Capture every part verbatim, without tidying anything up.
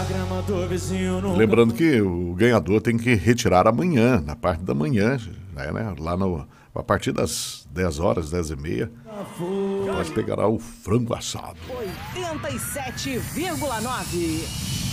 Lembrando que o ganhador tem que retirar amanhã, na parte da manhã, né, né, lá no, a partir das dez horas, dez e meia, nós pegará o frango assado. oitenta e sete vírgula nove.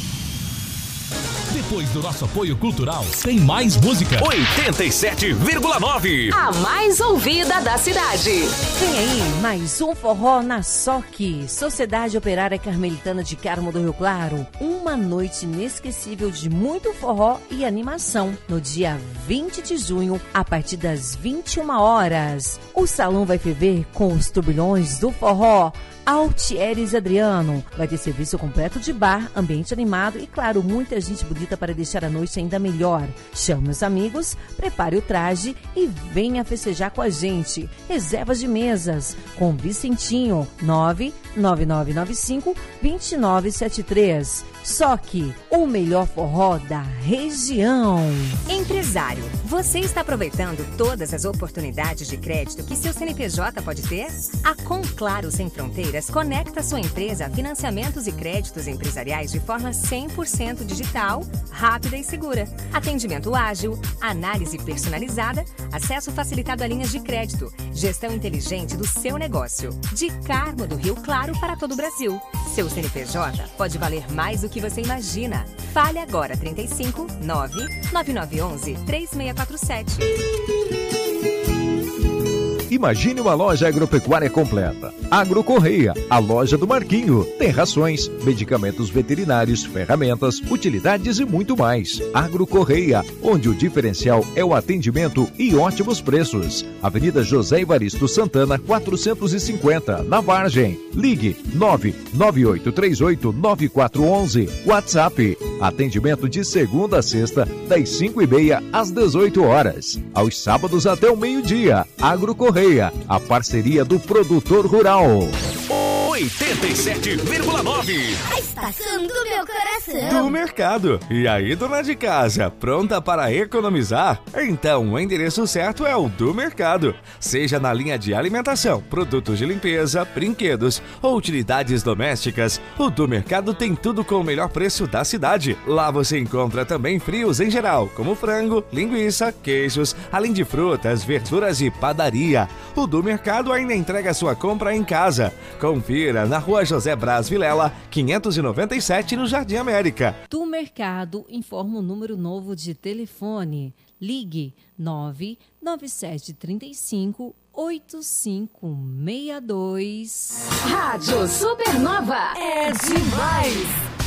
Depois do nosso apoio cultural, tem mais música. oitenta e sete vírgula nove. A mais ouvida da cidade. Vem aí, mais um forró na S O C, Sociedade Operária Carmelitana de Carmo do Rio Claro. Uma noite inesquecível de muito forró e animação. No dia vinte de junho, a partir das vinte e uma horas. O salão vai ferver com os turbilhões do forró. Altieres Adriano. Vai ter serviço completo de bar, ambiente animado e, claro, muita gente bonita para deixar a noite ainda melhor. Chame os amigos, prepare o traje e venha festejar com a gente. Reservas de mesas com Vicentinho, nove nove nove nove cinco, dois nove sete três. Só que o melhor forró da região. Empresário, você está aproveitando todas as oportunidades de crédito que seu C N P J pode ter? A Conclaro Sem Fronteiras conecta sua empresa a financiamentos e créditos empresariais de forma cem por cento digital, rápida e segura. Atendimento ágil, análise personalizada, acesso facilitado a linhas de crédito, gestão inteligente do seu negócio. De Carmo do Rio Claro para todo o Brasil. Seu C N P J pode valer mais do que você imagina. Fale agora trinta e cinco, nove nove nove um um, três seis quatro sete. Imagine uma loja agropecuária completa. Agro Correia, a loja do Marquinho. Tem rações, medicamentos veterinários, ferramentas, utilidades e muito mais. Agro Correia, onde o diferencial é o atendimento e ótimos preços. Avenida José Evaristo Santana, quatrocentos e cinquenta, na Vargem. Ligue nove nove oito três oito nove quatro um um. WhatsApp. Atendimento de segunda a sexta, das cinco e meia às dezoito horas. Aos sábados até o meio-dia. Agro Correia, a parceria do produtor rural. oitenta e sete vírgula nove. A estação do meu coração. Do mercado. E aí, dona de casa, pronta para economizar? Então, o endereço certo é o do mercado. Seja na linha de alimentação, produtos de limpeza, brinquedos ou utilidades domésticas, o do mercado tem tudo com o melhor preço da cidade. Lá você encontra também frios em geral, como frango, linguiça, queijos, além de frutas, verduras e padaria. O do mercado ainda entrega sua compra em casa. Confira na Rua José Braz Vilela, quinhentos e noventa e sete, no Jardim América. Do Mercado informa o número novo de telefone. Ligue nove nove sete três cinco, oito cinco seis dois. Rádio Supernova é demais.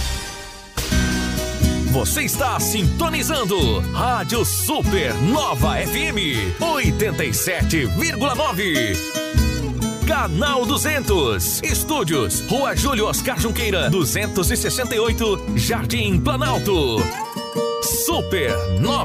Você está sintonizando Rádio Supernova F M oitenta e sete vírgula nove. Canal duzentos. Estúdios, Rua Júlio Oscar Junqueira, duzentos e sessenta e oito, Jardim Planalto. Supernova.